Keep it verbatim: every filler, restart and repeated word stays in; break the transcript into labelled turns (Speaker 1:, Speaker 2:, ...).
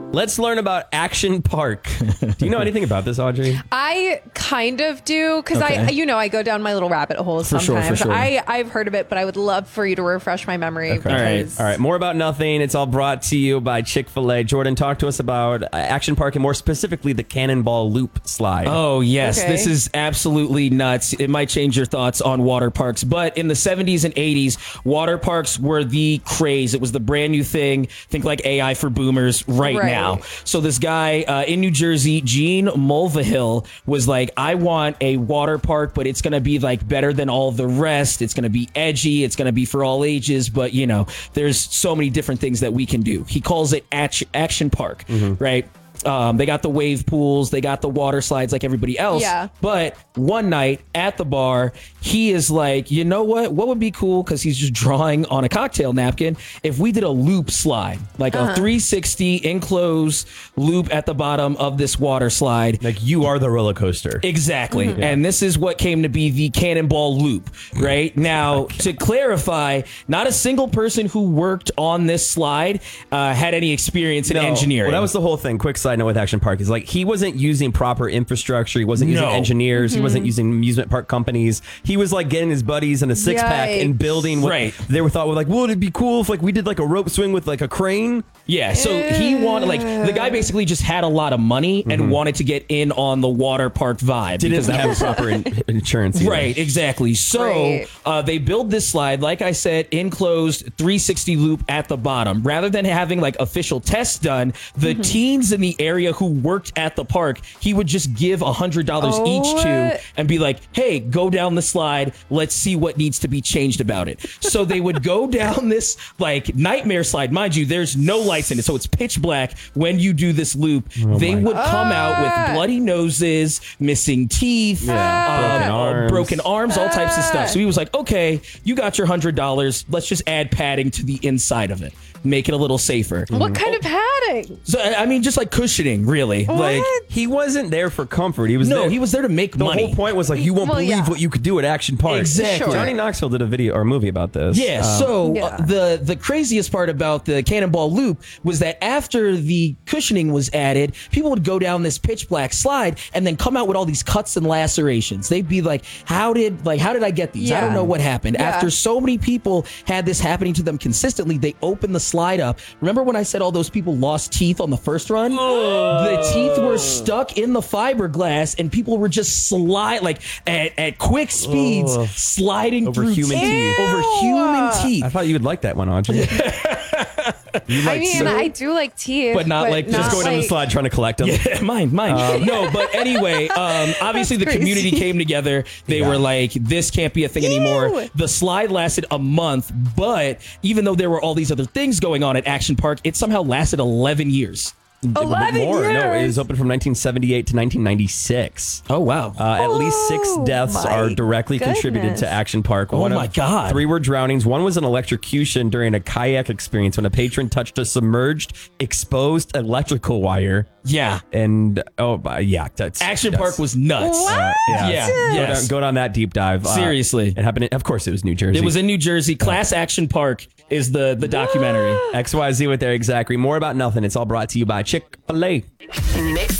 Speaker 1: Let's learn about Action Park. Do you know anything about this, Audrey?
Speaker 2: I kind of do, because
Speaker 1: Okay.
Speaker 2: I, you know, I go down my little rabbit holes
Speaker 1: For sure,
Speaker 2: sometimes.
Speaker 1: for sure.
Speaker 2: I, I've heard of it, but I would love for you to refresh my memory.
Speaker 1: Okay. All right.
Speaker 2: because-
Speaker 1: All right. More about nothing. It's all brought to you by Chick-fil-A. Jordan, talk to us about uh, Action Park and more specifically the Cannonball Loop slide.
Speaker 3: Oh, yes.
Speaker 2: Okay.
Speaker 3: This is absolutely nuts. It might change your thoughts on water parks, but in the seventies and eighties, water parks were the craze. It was the brand new thing. Think like A I for boomers right,
Speaker 2: Right.
Speaker 3: now. So this guy uh, in New Jersey, Gene Mulvihill, was like, I want a water park, but it's going to be like better than all the rest. It's going to be edgy. It's going to be for all ages. But, you know, there's so many different things that we can do. He calls it Act- Action Park, right? Um, they got the wave pools, they got the water slides like everybody else.
Speaker 2: Yeah.
Speaker 3: But one night at the bar, he is like, you know what? What would be cool? Because he's just drawing on a cocktail napkin. If we did a loop slide, like
Speaker 2: Uh-huh.
Speaker 3: a three sixty enclosed loop at the bottom of this water slide.
Speaker 1: Like you are the roller coaster.
Speaker 3: Exactly. Mm-hmm. And this is what came to be the Cannonball Loop, right? Now, to clarify, not a single person who worked on this slide uh, had any experience in
Speaker 1: No.
Speaker 3: engineering.
Speaker 1: Well, that was the whole thing. Quick side note with Action Park is like he wasn't using proper infrastructure. He wasn't using
Speaker 3: No.
Speaker 1: engineers. He wasn't using amusement park companies. He was like getting his buddies in a six pack and
Speaker 2: Yikes.
Speaker 1: building what
Speaker 3: Right.
Speaker 1: they were thought were like, well, it'd be cool if like we did like a rope swing with like a crane.
Speaker 3: Yeah, so he wanted, like, the guy basically just had a lot of money and wanted to get in on the water park vibe.
Speaker 1: Didn't
Speaker 3: because that
Speaker 1: have
Speaker 3: was
Speaker 1: proper in- insurance. either.
Speaker 3: Right, exactly. So
Speaker 2: Right.
Speaker 3: uh, they build this slide, like I said, enclosed three sixty loop at the bottom. Rather than having like official tests done, the teens in the area who worked at the park, he would just give one hundred dollars
Speaker 2: Oh.
Speaker 3: each to and be like, hey, go down the slide. Let's see what needs to be changed about it. So they would go down this like nightmare slide. Mind you, there's no lights in it, so it's pitch black when you do this loop. they would come out with bloody noses, missing teeth,
Speaker 1: Yeah, broken
Speaker 3: uh,
Speaker 1: arms.
Speaker 3: broken arms, all types of stuff. So he was like, okay, you got your one hundred dollars. Let's just add padding to the inside of it. Make it a little safer.
Speaker 2: What kind of padding?
Speaker 3: So, I I mean, just like cushioning, really. Like,
Speaker 1: He wasn't there for comfort. He was
Speaker 3: no,
Speaker 1: there.
Speaker 3: he was there to make
Speaker 1: The
Speaker 3: money.
Speaker 1: whole point was like, you won't
Speaker 2: Well,
Speaker 1: believe
Speaker 2: yeah.
Speaker 1: what you could do at Action Park.
Speaker 3: Exactly.
Speaker 2: Sure.
Speaker 1: Johnny Knoxville did a video or a movie about this.
Speaker 3: Yeah,
Speaker 1: Um,
Speaker 3: so
Speaker 2: Yeah.
Speaker 3: uh, the the craziest part about the Cannonball Loop was that after the cushioning was added, people would go down this pitch black slide and then come out with all these cuts and lacerations. They'd be like, "How did like how did I get these? I
Speaker 2: Yeah.
Speaker 3: don't know what happened."
Speaker 2: Yeah.
Speaker 3: After so many people had this happening to them consistently, they opened the slide up. Remember when I said all those people lost teeth on the first run? The teeth were stuck in the fiberglass, and people were just slide like at, at quick speeds,
Speaker 1: Ugh.
Speaker 3: sliding
Speaker 1: Over
Speaker 3: through
Speaker 1: human teeth.
Speaker 3: over human teeth.
Speaker 1: I thought you would like that one, Audrey. You
Speaker 2: I
Speaker 1: like
Speaker 2: mean,
Speaker 1: so-
Speaker 2: I do like teeth,
Speaker 3: But not like-
Speaker 1: just going down the
Speaker 2: like-
Speaker 1: slide trying to collect them.
Speaker 3: Yeah, mine, mine.
Speaker 1: Um,
Speaker 3: no, but anyway, um, obviously the
Speaker 2: That's
Speaker 3: community
Speaker 2: crazy.
Speaker 3: came together. They
Speaker 1: Yeah.
Speaker 3: were like, this can't be a thing anymore. The slide lasted a month, but even though there were all these other things going on at Action Park, it somehow lasted eleven years.
Speaker 2: eleven
Speaker 1: More. No, it
Speaker 2: years.
Speaker 1: was open from nineteen seventy-eight to nineteen ninety-six.
Speaker 3: Oh, wow.
Speaker 1: Uh, at least six
Speaker 2: Oh,
Speaker 1: deaths
Speaker 2: my
Speaker 1: are directly contributed
Speaker 2: goodness.
Speaker 1: to Action Park.
Speaker 3: Oh
Speaker 1: One
Speaker 3: my
Speaker 1: of-
Speaker 3: God.
Speaker 1: Three were drownings. One was an electrocution during a kayak experience when a patron touched a submerged, exposed electrical wire.
Speaker 3: Yeah.
Speaker 1: And oh, uh, yeah, that's
Speaker 3: Action
Speaker 1: that's-
Speaker 3: Park was nuts.
Speaker 1: Uh, yeah,
Speaker 3: Yeah.
Speaker 1: Go,
Speaker 3: Yes.
Speaker 1: down, go down that deep dive. Uh,
Speaker 3: Seriously.
Speaker 1: it happened. In, of course, it was New Jersey.
Speaker 3: It was in New Jersey. Class Action Park is the, the documentary.
Speaker 1: X Y Z with Eric Zachary. More about nothing. It's all brought to you by Chick-fil-A.
Speaker 4: Mix